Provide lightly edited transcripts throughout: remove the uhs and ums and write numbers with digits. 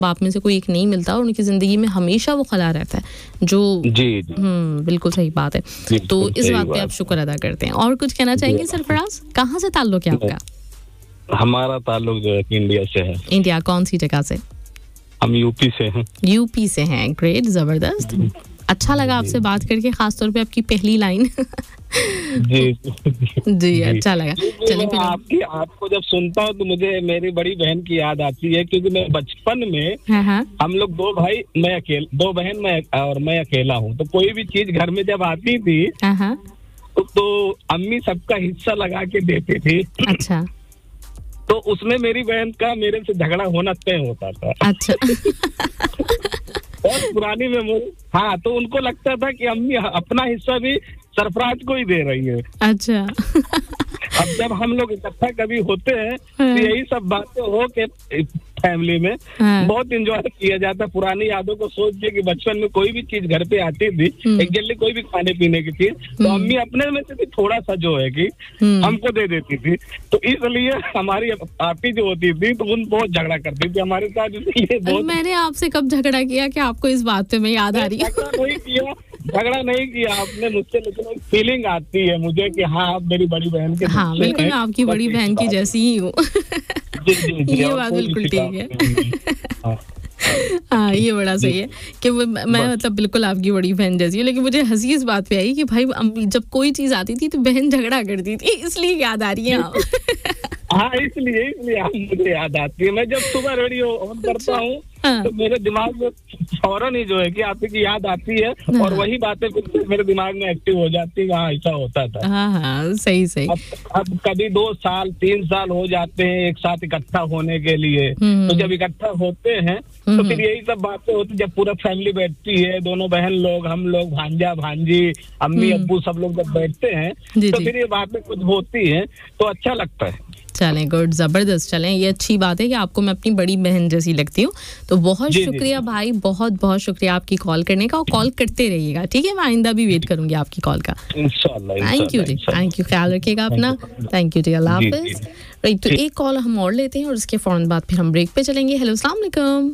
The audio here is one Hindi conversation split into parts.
बाप में से कोई एक नहीं मिलता और उनकी ज़िंदगी में हमेशा वो खला रहता है, जो जी बिल्कुल सही बात है। तो इस बात पे आप शुक्र अदा करते हैं। और कुछ कहना चाहेंगे सरफराज? कहाँ से ताल्लुक़ है आपका? हमारा ताल्लुक जो है कि इंडिया से है। इंडिया कौन सी जगह से? हम यूपी से हैं। यूपी से हैं, ग्रेट, ज़बरदस्त। अच्छा लगा आपसे बात करके, खास तौर पे आपकी पहली लाइन जी अच्छा लगा। चलिए फिर आपको जब सुनता हूँ तो मुझे मेरी बड़ी बहन की याद आती है, क्योंकि मैं बचपन में हम लोग 2 भाई, मैं अकेला, 2 बहन मैं अकेला हूँ, तो कोई भी चीज घर में जब आती थी तो अम्मी सबका हिस्सा लगा के देती थी। अच्छा। तो उसमें मेरी बहन का मेरे से झगड़ा होना तय होता था। अच्छा। और पुरानी मेमोरी, हाँ, तो उनको लगता था कि अम्मी अपना हिस्सा भी सरफराज को ही दे रही है। अच्छा। अब जब हम लोग इकट्ठा कभी होते हैं तो यही सब बातें हो के फैमिली में बहुत एंजॉय किया जाता है। पुरानी यादों को सोच के कि बचपन में कोई भी चीज घर पे आती थी, एक जल्दी कोई भी खाने पीने की चीज, तो अम्मी अपने में से भी थोड़ा सा जो है कि हमको दे देती थी। तो इसलिए हमारी आपी जो होती थी तो उन बहुत झगड़ा करती थी हमारे साथ, इसलिए बहुत। मैंने आपसे कब झगड़ा किया कि आपको इस बात पे मैं याद आ रही है? झगड़ा नहीं किया आपने मुझसे, लेकिन एक फीलिंग आती है मुझे कि हाँ आप मेरी बड़ी बहन के। हाँ बिल्कुल, मैं आपकी बड़ी बहन की जैसी ही हूँ। ये बात बिल्कुल ठीक है। हाँ ये बड़ा सही है कि मैं मतलब बिल्कुल आपकी बड़ी बहन जैसी हूँ। लेकिन मुझे हंसी इस बात पे आई कि भाई जब कोई चीज आती थी तो बहन झगड़ा करती थी, इसलिए याद आ रही है आप। हाँ इसलिए आप मुझे याद आती है। मैं जब सुबह रेडियो ऑन करता हूँ तो मेरे दिमाग में फौरन ही जो है कि आपकी याद आती है और वही बातें मेरे दिमाग में एक्टिव हो जाती है। हाँ ऐसा होता था। हाँ सही। अब कभी 2 साल 3 साल हो जाते हैं एक साथ इकट्ठा होने के लिए, तो जब इकट्ठा होते हैं तो फिर यही सब बातें होती, जब पूरा फैमिली बैठती है, दोनों बहन लोग, हम लोग, भांजा भांजी, अम्मी अब्बू, सब लोग जब बैठते हैं तो फिर ये बातें कुछ होती हैं तो अच्छा लगता है। चलें, गुड, जबरदस्त। चलें, ये अच्छी बात है कि आपको मैं अपनी बड़ी बहन जैसी लगती हूँ। तो बहुत शुक्रिया भाई, बहुत बहुत शुक्रिया आपकी कॉल करने का, और कॉल करते रहिएगा, ठीक है? मैं आइंदा भी वेट करूंगी आपकी कॉल का। इंशाल्लाह। Thank you ji, thank you, ख्याल रखिएगा अपना। Thank you ji, Allah Hafiz. Right, तो एक कॉल हम और लेते हैं और उसके फौरन बाद फिर हम ब्रेक पे चलेंगे। हेलो, अस्सलाम वालेकुम।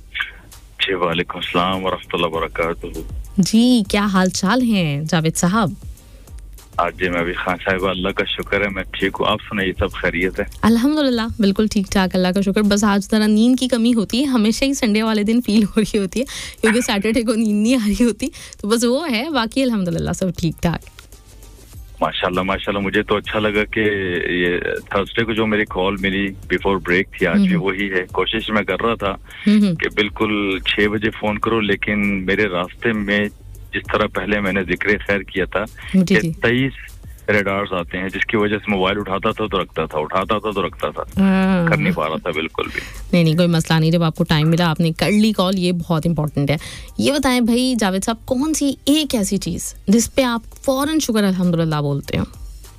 जी वालेकुम अस्सलाम व रहमतुल्लाहि व बरकातुहू। जी, क्या हाल चाल हैं जावेद साहब? आज जी मैं भी खान साहब, अल्लाह का शुक्र है मैं ठीक हूँ। आप सुनाइए, सब खैरियत है? अल्हम्दुलिल्लाह बिल्कुल ठीक ठाक, अल्लाह का शुक्र। बस आज जरा नींद की कमी होती है, हमेशा ही संडे वाले दिन फील हो रही होती है क्योंकि सैटरडे को नींद नहीं आ रही होती, तो बस वो है, बाकी अल्हम्दुलिल्लाह सब ठीक ठाक। माशाल्लाह माशाल्लाह। मुझे तो अच्छा लगा कि ये थर्सडे को जो मेरी कॉल मिली बिफोर ब्रेक थी, आज भी वही है। कोशिश मैं कर रहा था कि बिल्कुल 6 बजे फोन करो, लेकिन मेरे रास्ते में जिस तरह पहले मैंने जिक्र खैर किया था कि 23 रेडार्स आते हैं, जिसकी वजह से मोबाइल उठाता था तो रखता था, उठाता था तो रखता था, कर नहीं पा रहा था बिल्कुल भी। नहीं कोई मसला नहीं, जब आपको टाइम मिला आपने कर ली कॉल, ये बहुत इंपॉर्टेंट है। ये बताएं भाई जावेद साहब, कौन सी एक ऐसी चीज जिस पे आप फौरन शुक्र अल्हम्दुलिल्लाह बोलते हो?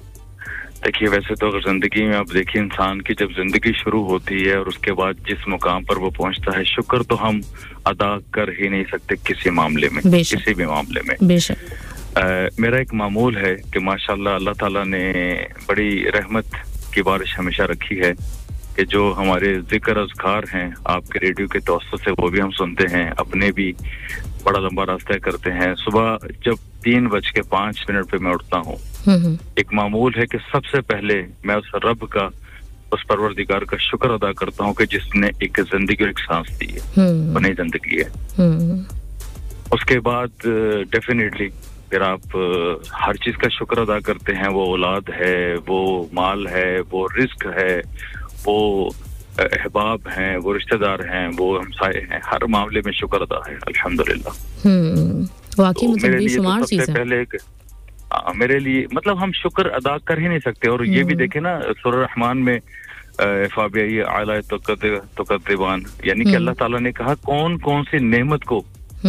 देखिए, वैसे तो अगर जिंदगी में आप देखिए, इंसान की जब जिंदगी शुरू होती है और उसके बाद जिस मुकाम पर वो पहुंचता है, शुक्र तो हम अदा कर ही नहीं सकते किसी मामले में, किसी भी मामले में। बेशक। मेरा एक मामूल है कि माशाल्लाह अल्लाह ताला ने बड़ी रहमत की बारिश हमेशा रखी है कि जो हमारे जिक्र अज़कार हैं आपके रेडियो के तवस्सुत से, वो भी हम सुनते हैं, अपने भी बड़ा लंबा रास्ता करते हैं। सुबह जब 3:05 पे मैं उठता हूँ, एक मामूल है कि सबसे पहले मैं उस रब का, उस परवरदिगार का शुक्र अदा करता हूँ कि जिसने एक जिंदगी और एक सांस दी है, वो नई जिंदगी है। उसके बाद डेफिनेटली फिर आप हर चीज का शुक्र अदा करते हैं। वो औलाद है, वो माल है, वो रिस्क है, वो अहबाब हैं, वो रिश्तेदार हैं, वो हमसाये हैं, हर मामले में शुक्र अदा है अल्हम्दुलिल्लाह। वाकई मतलब बेशुमार चीज़ है। पहले मेरे लिए मतलब हम शुक्र अदा कर ही नहीं सकते। और ये भी देखे ना सूरह रहमान में फाबियाई आला तुकद्दिबान, यानी कि अल्लाह ताला ने कहा कौन कौन सी नेमत को,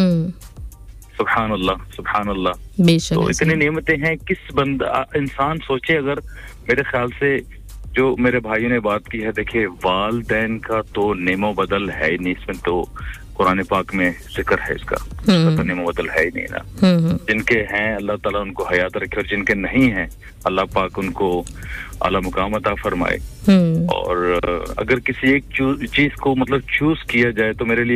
सुभान अल्लाह। तो इतनी नेमतें हैं, किस बंदा इंसान सोचे। अगर मेरे ख्याल से जो मेरे भाई ने बात की है, देखिए वालदैन का तो नेमो बदल है ही नहीं, इसमें तो कुरान पाक में जिक्र है इसका, पता मुबदल है ही नहीं ना। जिनके हैं अल्लाह ताला उनको हयात रखे, और जिनके नहीं हैं अल्लाह पाक उनको आला मुकाम अता फरमाए। और अगर किसी एक चीज को मतलब चूज किया जाए तो मेरे लिए